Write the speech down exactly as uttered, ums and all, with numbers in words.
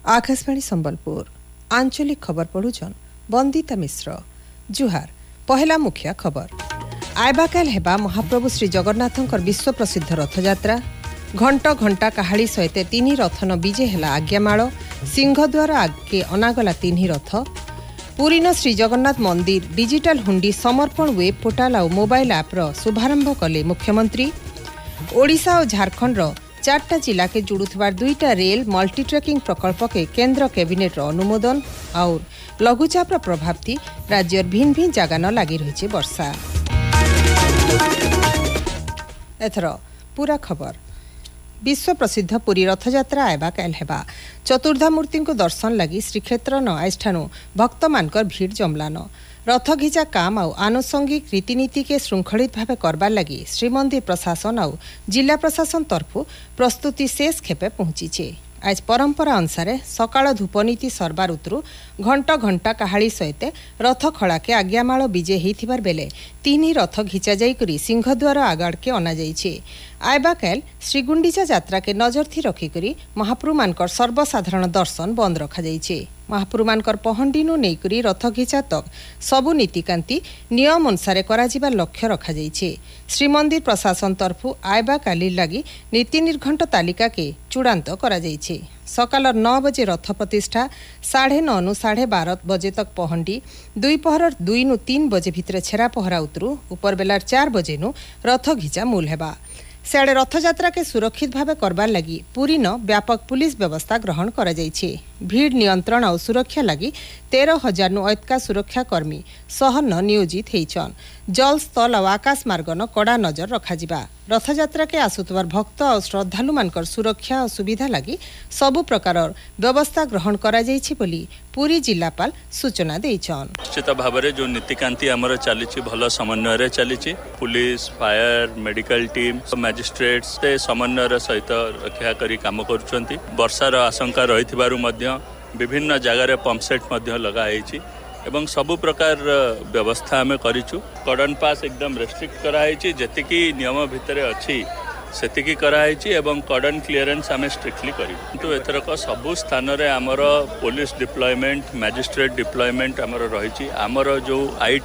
आकाशवाणी संबलपुर आंचलिक खबर पढ़ुछन वंदिता मिश्र। जुहार पहला मुख्य खबर आयबाकाल हेबा महाप्रभु श्री जगन्नाथंकर विश्व प्रसिद्ध रथयात्रा घंट घंटा काहाली सहित तीन रथन विजे हेला आज्ञामाल सिंहद्वार आगे अनागला तीन रथ पुरीन श्री जगन्नाथ मंदिर डिजिटल हुंडी समर्पण वेब पोर्टाल और मोबाइल ऐप्र शुभारंभ कले मुख्यमंत्री। ओडिशा और झारखंड चारटा जिला के जुड़ुथबार दुईटा रेल मल्टी ट्रैकिंग प्रकल्प के केंद्र कैबिनेट अनुमोदन और लघुचाप प्रभाव थी राज्य भिन्न भिन्न जगह न लगी रही वर्षा। एथर पूरा खबर विश्व प्रसिद्ध पुरी रथयात्रा आयबा काल हेबा चतुर्धा मूर्ति को दर्शन लगी श्रीक्षेत्र न आइष्ठानु भक्त मानकर भीड़ जमलान रथ घिचा काम और आनुषंगिक रीतिनीति के श्रृंखलित भाव करबार लगी श्रीमंदिर प्रशासन और जिला प्रशासन तरफु प्रस्तुति शेष खेपे पहुंची। आज परंपरा अनुसार सकाळ धूपनीति सरबार उतरु घंट घंटा काहाली सहित रथ खड़ा के आज्ञामाल विजे होइथिबार बेले तीन रथ घिचा जाइकरी सिंहद्वार आगाड़ के अना जाइछे। आयबाकाल श्रीगुंडीचा यात्रा के नजर थी रखिकरी महाप्रभु मानकर सर्वसाधारण दर्शन बंद रखा जाइछे। महाप्रभु मानकर पहंडीनु नेइकरी रथ घिचा तक सबु नीतिकांति नियम अनुसार कराजिबा लक्ष्य रखा जाइछे। श्रीमंदिर प्रशासन तरफु आयबाकाली लगी नीति निर्घंट तालिका के चूड़ांत करा जाइछे। सकाल नौ बजे रथ प्रतिष्ठा साढ़े नौ नु साढ़े बारह बजे तक पहंडी दुई पहर दुई नु तीन बजे भितर छेरा पहरा उतरू ऊपर बेलार चार बजे नु रथ घिचा मूल हेबा। सियाड़े रथयात्रा के सुरक्षित भाव करबार लगी पुरी न व्यापक पुलिस व्यवस्था ग्रहण करा जाइछे। भीड़ नियंत्रण और सुरक्षा लगी तेरह हजार नु ऐतका सुरक्षा कर्मी सहन नियोजित हेइछन। जल स्थल और आकाश मार्ग न कड़ा नजर रखाजिबा। रथयात्रा के आसुतबार भक्त और श्रद्धालु मानकर सुरक्षा और सुविधा लगी सबु प्रकार व्यवस्था ग्रहण करा जाइछि बोली पुरी जिलापाल सूचना देइछन। निश्चित भाव जो नीतिकांति आमर चली भल समन्वय चली police fire medical team magistrates से समन्वय सहित रक्षा करी काम करुछंती। वर्षार आशंका रही विभिन्न जगार पंपसेट लगाई एवं सबु प्रकार व्यवस्था आम करिछु। कॉर्डन पास एकदम रेस्ट्रिक्ट कराई जेतिकी नियम भितर अच्छी सेतिकी कराई एवं कॉर्डन क्लीयरेंस आम स्ट्रिक्टली करूँ। किंतु एथरक सबु स्थान रे आमर पुलिस डिप्लॉयमेंट मैजिस्ट्रेट डिप्लॉयमेंट आमर रही आमर जो आई